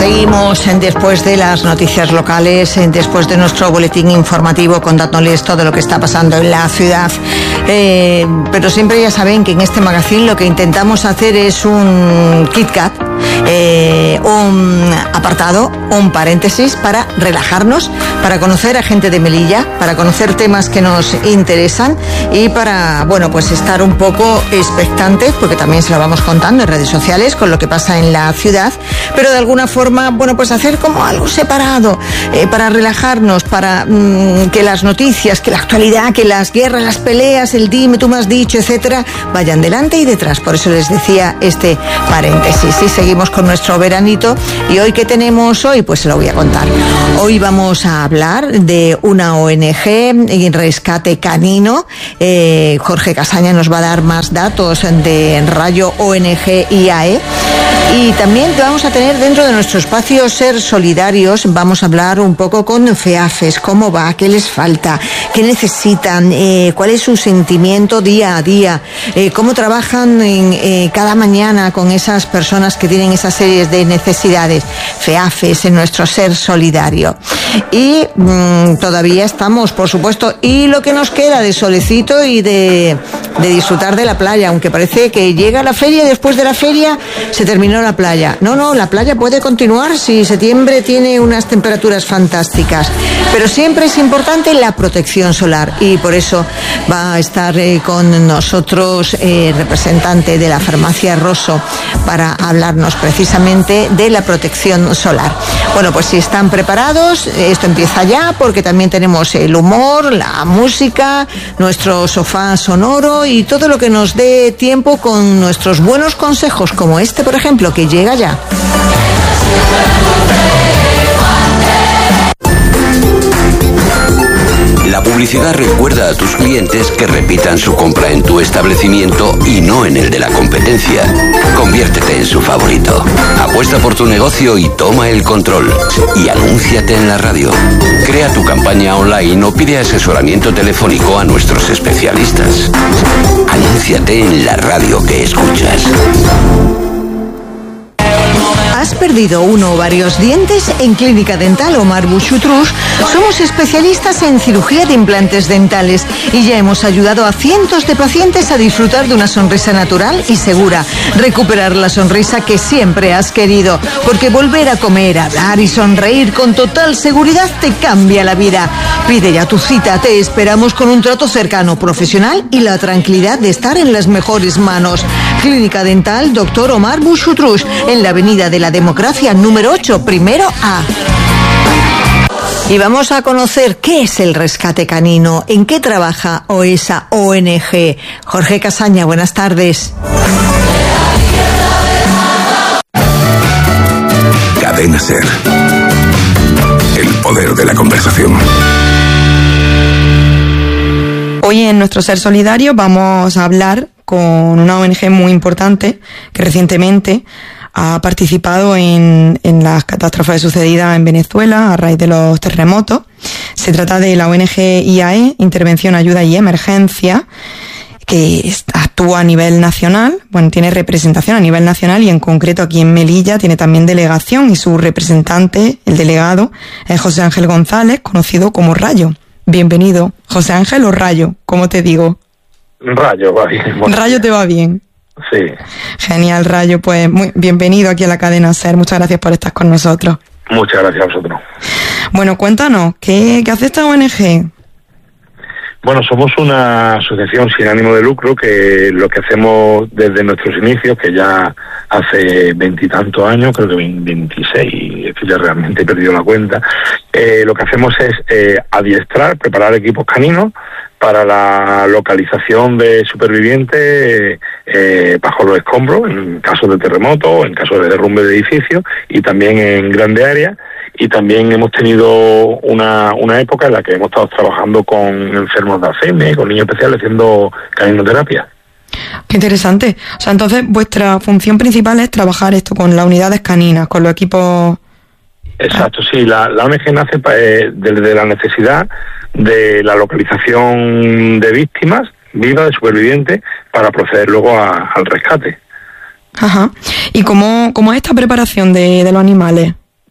seguimos después de las noticias locales, después de nuestro boletín informativo contándoles todo lo que está pasando en la ciudad. Pero siempre ya saben que en este magazine lo que intentamos hacer es un KitKat, un apartado, un paréntesis para relajarnos, para conocer a gente de Melilla, para conocer temas que nos interesan y para, bueno, pues estar un poco expectantes, porque también se lo vamos contando en redes sociales con lo que pasa en la ciudad, pero de alguna forma, bueno, pues hacer como algo separado, para relajarnos, para que las noticias, que la actualidad, que las guerras, las peleas, el dime, tú me has dicho, etcétera, vayan delante y detrás. Por eso les decía este paréntesis. Y seguimos con nuestro veranito. Y hoy, ¿qué tenemos hoy? Pues se lo voy a contar. Hoy vamos a hablar de una ONG en rescate canino. Jorge Casaña nos va a dar más datos de Rayo ONG IAE. Y también vamos a tener dentro de nuestro espacio Ser Solidarios, vamos a hablar un poco con FEAFES, cómo va, qué les falta, qué necesitan, cuál es su sentimiento día a día, cómo trabajan cada mañana con esas personas que tienen esas series de necesidades. FEAFES en nuestro Ser Solidario. Y todavía estamos, por supuesto, y lo que nos queda de solecito y de disfrutar de la playa, aunque parece que llega la feria y después de la feria se terminó la playa. No, la playa puede continuar si septiembre tiene unas temperaturas fantásticas, pero siempre es importante la protección solar y por eso va a estar con nosotros representante de la farmacia Rosso para hablarnos precisamente de la protección solar. Bueno, pues si están preparados, esto empieza ya, porque también tenemos el humor, la música, nuestro sofá sonoro y todo lo que nos dé tiempo con nuestros buenos consejos, como este, por ejemplo, que llega ya. La publicidad recuerda a tus clientes que repitan su compra en tu establecimiento y no en el de la competencia. Conviértete en su favorito. Apuesta por tu negocio y toma el control. Y anúnciate en la radio. Crea tu campaña online o pide asesoramiento telefónico a nuestros especialistas. Anúnciate en la radio que escuchas. ¿Has perdido uno o varios dientes? En Clínica Dental Omar Bouchoutrouche somos especialistas en cirugía de implantes dentales y ya hemos ayudado a cientos de pacientes a disfrutar de una sonrisa natural y segura, recuperar la sonrisa que siempre has querido, porque volver a comer, hablar y sonreír con total seguridad te cambia la vida. Pide ya tu cita, te esperamos con un trato cercano, profesional y la tranquilidad de estar en las mejores manos. Clínica Dental Dr. Omar Bouchoutrouche, en la Avenida de la Democracia número 8, primero A. Y vamos a conocer qué es el rescate canino, en qué trabaja esa ONG. Jorge Casaña, buenas tardes. Cadena Ser. El poder de la conversación. Hoy en nuestro Ser Solidario vamos a hablar con una ONG muy importante que recientemente ha participado en las catástrofes sucedidas en Venezuela a raíz de los terremotos. Se trata de la ONG IAE, Intervención, Ayuda y Emergencia, que actúa a nivel nacional, bueno, tiene representación a nivel nacional y en concreto aquí en Melilla tiene también delegación y su representante, el delegado, es José Ángel González, conocido como Rayo. Bienvenido, José Ángel o Rayo, ¿cómo te digo? Rayo, va bien. Rayo te va bien. Sí. Genial, Rayo. Pues muy bienvenido aquí a la cadena SER. Muchas gracias por estar con nosotros. Muchas gracias a vosotros. Bueno, cuéntanos, ¿qué hace esta ONG? Bueno, somos una asociación sin ánimo de lucro que lo que hacemos desde nuestros inicios, que ya hace 20 y tantos años, creo que 26, es que ya realmente he perdido la cuenta, lo que hacemos es adiestrar, preparar equipos caninos para la localización de supervivientes bajo los escombros, en caso de terremoto, en caso de derrumbe de edificios y también en grandes áreas. Y también hemos tenido una época en la que hemos estado trabajando con enfermos de Alzheimer, con niños especiales, haciendo caninoterapia. Qué interesante. O sea, entonces vuestra función principal es trabajar esto con las unidades caninas, con los equipos... Exacto, sí. La ONG nace desde la necesidad de la localización de víctimas vivas, de supervivientes, para proceder luego al rescate. Ajá. ¿Y cómo es esta preparación de los animales?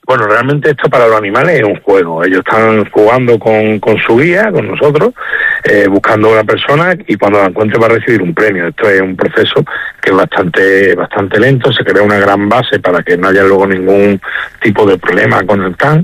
Bueno, realmente esto para los animales es un juego. Ellos están jugando con su guía, con nosotros, buscando a una persona y cuando la encuentre va a recibir un premio. Esto es un proceso que es bastante lento. Se crea una gran base para que no haya luego ningún tipo de problema con el can.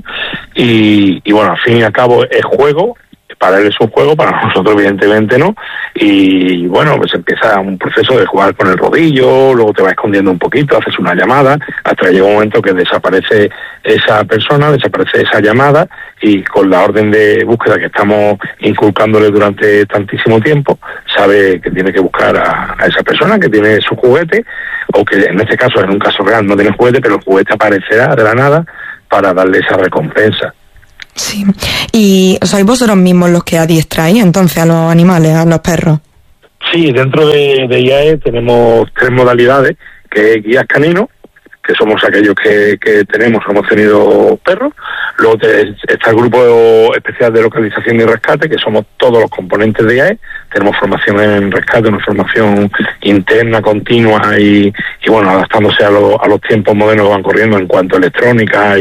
Y bueno, al fin y al cabo es juego. Para él es un juego, para nosotros evidentemente no, y bueno, pues empieza un proceso de jugar con el rodillo, luego te va escondiendo un poquito, haces una llamada, hasta que llega un momento que desaparece esa persona, desaparece esa llamada, y con la orden de búsqueda que estamos inculcándole durante tantísimo tiempo, sabe que tiene que buscar a esa persona que tiene su juguete, o que en este caso, en un caso real, no tiene juguete, pero el juguete aparecerá de la nada para darle esa recompensa. Sí. ¿Y sois vosotros mismos los que adiestráis entonces a los animales, a los perros? Sí, dentro de IAE tenemos 3 modalidades, que es guías caninos, que somos aquellos que hemos tenido perros. Luego está el grupo especial de localización y rescate, que somos todos los componentes de IAE. Tenemos formación en rescate, una formación interna, continua y bueno, adaptándose a los tiempos modernos que van corriendo en cuanto a electrónica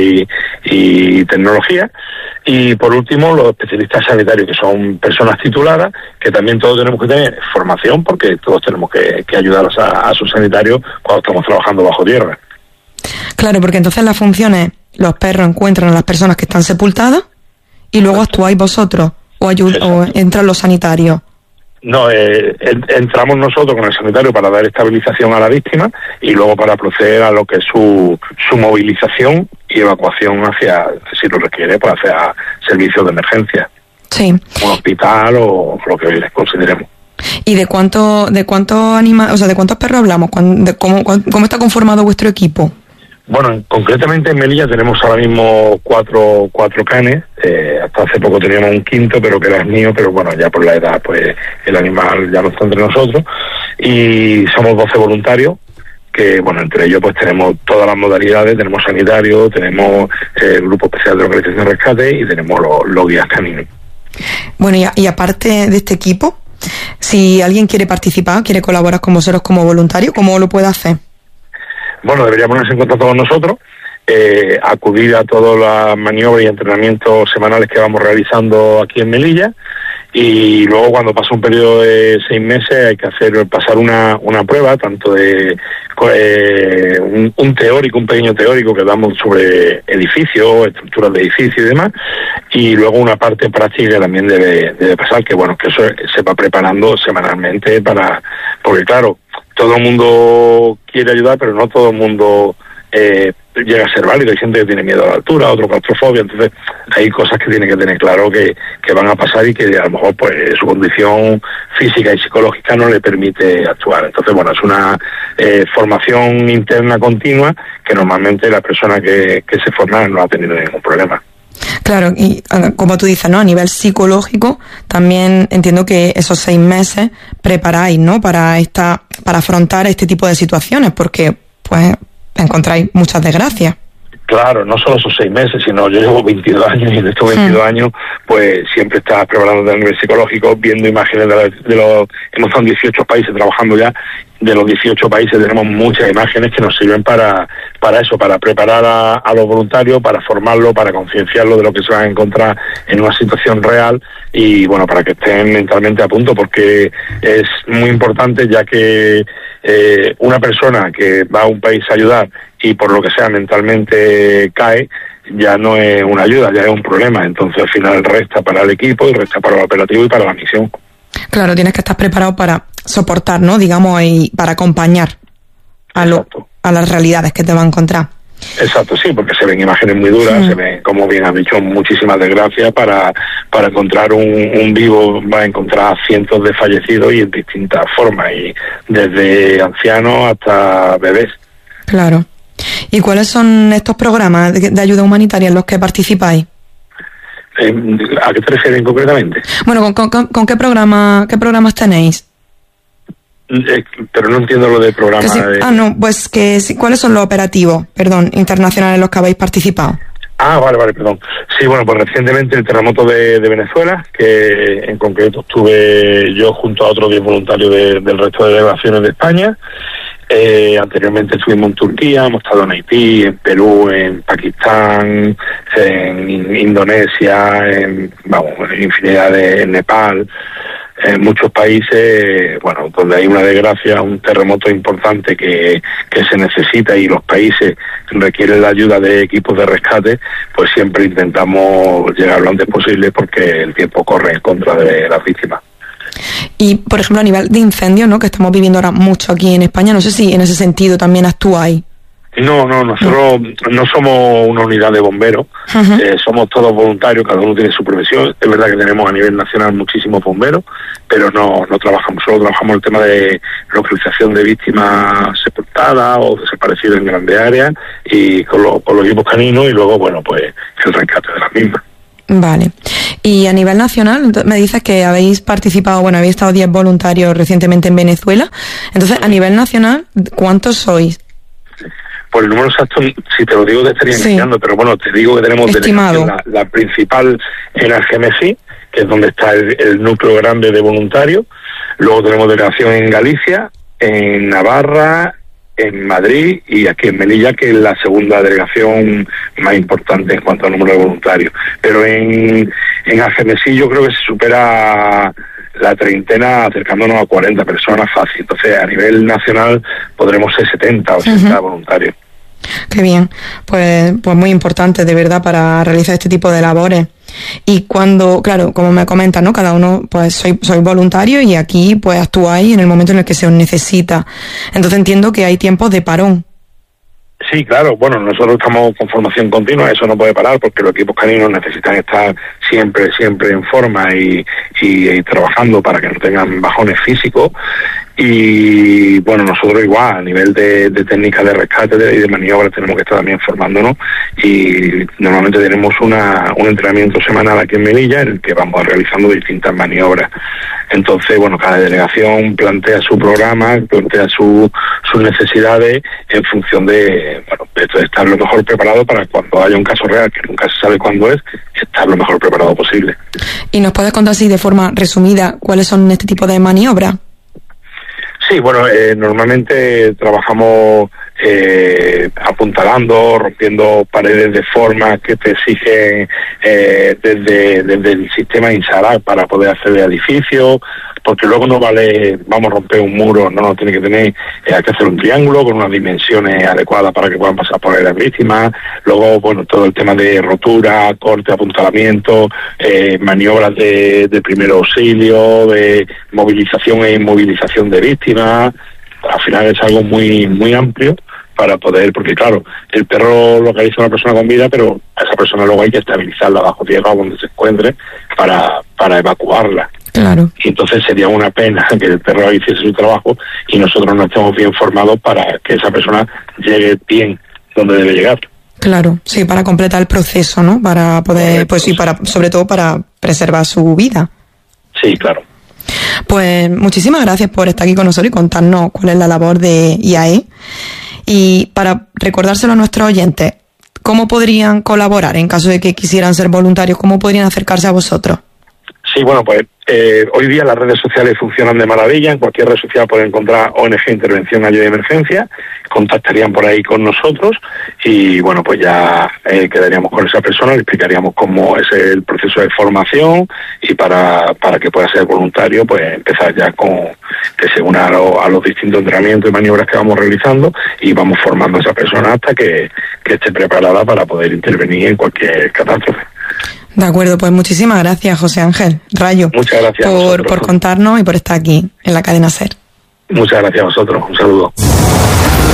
y tecnología. Y por último, los especialistas sanitarios, que son personas tituladas, que también todos tenemos que tener formación, porque todos tenemos que ayudar a sus sanitarios cuando estamos trabajando bajo tierra. Claro, porque entonces las funciones, los perros encuentran a las personas que están sepultadas y luego actuáis vosotros o entran los sanitarios. No, entramos nosotros con el sanitario para dar estabilización a la víctima y luego para proceder a lo que es su movilización y evacuación hacia, si lo requiere, pues hacia servicios de emergencia. Sí. Un hospital o lo que consideremos. ¿Y de cuántos animales, o sea, de cuántos perros hablamos? ¿Cómo está conformado vuestro equipo? Bueno, concretamente en Melilla tenemos ahora mismo cuatro canes. Hasta hace poco teníamos un quinto, pero que era mío, pero bueno, ya por la edad, pues el animal ya no está entre nosotros. Y somos 12 voluntarios, que bueno, entre ellos pues tenemos todas las modalidades, tenemos sanitario, tenemos el grupo especial de localización y rescate y tenemos los guías caninos. Bueno, y aparte de este equipo, si alguien quiere participar, quiere colaborar con vosotros como voluntario, ¿cómo lo puede hacer? Bueno, debería ponerse en contacto con nosotros, acudir a todas las maniobras y entrenamientos semanales que vamos realizando aquí en Melilla, y luego cuando pasa un periodo de 6 meses hay que pasar una prueba, tanto de un teórico, un pequeño teórico que damos sobre edificios, estructuras de edificios y demás, y luego una parte práctica que también debe pasar, que bueno, que eso se va preparando semanalmente porque claro, todo el mundo quiere ayudar, pero no todo el mundo llega a ser válido. Hay gente que tiene miedo a la altura, otro claustrofobia, entonces hay cosas que tiene que tener claro que van a pasar y que a lo mejor pues su condición física y psicológica no le permite actuar. Entonces, bueno, es una formación interna continua que normalmente la persona que se forma no ha tenido ningún problema. Claro, y como tú dices, ¿no? A nivel psicológico, también entiendo que esos 6 meses preparáis, ¿no? Para afrontar este tipo de situaciones, porque pues encontráis muchas desgracias. Claro, no solo esos 6 meses, sino yo llevo 22 años y en estos 22 años pues siempre estás preparando a nivel psicológico, viendo imágenes hemos estado en 18 países trabajando ya. De los 18 países tenemos muchas imágenes que nos sirven para eso, para preparar a los voluntarios, para formarlo, para concienciarlo de lo que se van a encontrar en una situación real y bueno, para que estén mentalmente a punto, porque es muy importante, ya que una persona que va a un país a ayudar y por lo que sea mentalmente cae, ya no es una ayuda, ya es un problema. Entonces al final resta para el equipo y resta para el operativo y para la misión. Claro, tienes que estar preparado para soportar, ¿no? Digamos, y para acompañar a las realidades que te va a encontrar. Exacto, sí, porque se ven imágenes muy duras, se ven, como bien has dicho, muchísimas desgracias. Para encontrar un vivo va a encontrar cientos de fallecidos y en distintas formas, y desde ancianos hasta bebés. Claro. ¿Y cuáles son estos programas de ayuda humanitaria en los que participáis? ¿A qué te refieres concretamente? Bueno, ¿con qué programas tenéis? Pero no entiendo lo del programa. ¿Cuáles son los operativos, internacionales en los que habéis participado? Vale, perdón. Sí, bueno, pues recientemente el terremoto de Venezuela, que en concreto estuve yo junto a otros 10 voluntarios del resto de delegaciones de España. Anteriormente estuvimos en Turquía, hemos estado en Haití, en Perú, en Pakistán, en Indonesia, en infinidad en Nepal, en muchos países, bueno, donde hay una desgracia, un terremoto importante que se necesita y los países requieren la ayuda de equipos de rescate, pues siempre intentamos llegar lo antes posible porque el tiempo corre en contra de las víctimas. Y, por ejemplo, a nivel de incendios, ¿no?, que estamos viviendo ahora mucho aquí en España, no sé si en ese sentido también actuáis. No, nosotros no somos una unidad de bomberos, somos todos voluntarios, cada uno tiene su profesión. Es verdad que tenemos a nivel nacional muchísimos bomberos, pero no trabajamos, solo trabajamos el tema de localización de víctimas sepultadas o desaparecidas en grandes áreas y con los equipos caninos y luego, bueno, pues el rescate de las mismas. Vale. Y a nivel nacional, me dices que habéis participado, bueno, habéis estado 10 voluntarios recientemente en Venezuela. Entonces, a nivel nacional, ¿cuántos sois? Pues el número exacto, si te lo digo, te estaría engañando, pero bueno, te digo que tenemos delegación, la principal en Algemesí, que es donde está el núcleo grande de voluntarios. Luego tenemos delegación en Galicia, en Navarra, en Madrid y aquí en Melilla, que es la segunda delegación más importante en cuanto al número de voluntarios. Pero en Algemesí yo creo que se supera la treintena, acercándonos a 40 personas fácil. Entonces, a nivel nacional podremos ser 70 o 80 voluntarios. Qué bien. Pues muy importante, de verdad, para realizar este tipo de labores. Y cuando, claro, como me comentas, ¿no?, cada uno, pues soy voluntario y aquí, pues, actuáis en el momento en el que se os necesita. Entonces entiendo que hay tiempos de parón. Sí, claro. Bueno, nosotros estamos con formación continua, eso no puede parar porque los equipos caninos necesitan estar siempre en forma y trabajando para que no tengan bajones físicos. Y bueno, nosotros igual, a nivel de técnicas de rescate y de maniobras tenemos que estar también formándonos y normalmente tenemos un entrenamiento semanal aquí en Melilla en el que vamos realizando distintas maniobras. Entonces, bueno, cada delegación plantea su programa, plantea sus necesidades en función de, bueno, de estar lo mejor preparado para cuando haya un caso real, que nunca se sabe cuándo es, estar lo mejor preparado posible. ¿Y nos puedes contar así de forma resumida cuáles son este tipo de maniobras? Sí, bueno, normalmente trabajamos apuntalando, rompiendo paredes de forma que te exigen desde el sistema INSARAC para poder acceder a edificios, porque luego no vale, vamos a romper un muro, no, tiene que tener, hay que hacer un triángulo con unas dimensiones adecuadas para que puedan pasar por ahí las víctimas. Luego, bueno, todo el tema de rotura, corte, apuntalamiento, maniobras de primer auxilio, de movilización e inmovilización de víctimas. Al final es algo muy amplio para poder, porque claro, el perro localiza a una persona con vida, pero a esa persona luego hay que estabilizarla bajo tierra o donde se encuentre para evacuarla. Claro. Y entonces sería una pena que el perro hiciese su trabajo y nosotros no estemos bien formados para que esa persona llegue bien donde debe llegar. Claro, sí, para completar el proceso, ¿no? Para poder, pues sí, sobre todo para preservar su vida. Sí, claro. Pues muchísimas gracias por estar aquí con nosotros y contarnos cuál es la labor de IAE. Y para recordárselo a nuestros oyentes, ¿cómo podrían colaborar en caso de que quisieran ser voluntarios? ¿Cómo podrían acercarse a vosotros? Sí, bueno, pues hoy día las redes sociales funcionan de maravilla. En cualquier red social pueden encontrar ONG Intervención Ayuda y Emergencia. Contactarían por ahí con nosotros y, bueno, pues ya quedaríamos con esa persona, le explicaríamos cómo es el proceso de formación y para que pueda ser voluntario, pues empezar ya con que se una a los distintos entrenamientos y maniobras que vamos realizando y vamos formando a esa persona hasta que esté preparada para poder intervenir en cualquier catástrofe. De acuerdo, pues muchísimas gracias, José Ángel Rayo. Muchas gracias por contarnos y por estar aquí en la cadena SER. Muchas gracias a vosotros. Un saludo.